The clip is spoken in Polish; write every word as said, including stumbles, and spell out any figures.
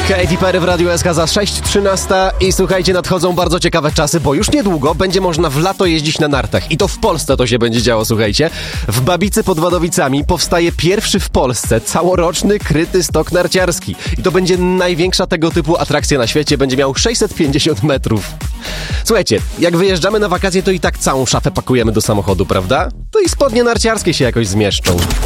Katy Perry w Radiu S K za sześć trzynaście i słuchajcie, nadchodzą bardzo ciekawe czasy, bo już niedługo będzie można w lato jeździć na nartach. I to w Polsce to się będzie działo, słuchajcie. W Babicy pod Wadowicami powstaje pierwszy w Polsce całoroczny kryty stok narciarski. I to będzie największa tego typu atrakcja na świecie, będzie miał sześćset pięćdziesiąt metrów. Słuchajcie, jak wyjeżdżamy na wakacje, to i tak całą szafę pakujemy do samochodu, prawda? To i spodnie narciarskie się jakoś zmieszczą.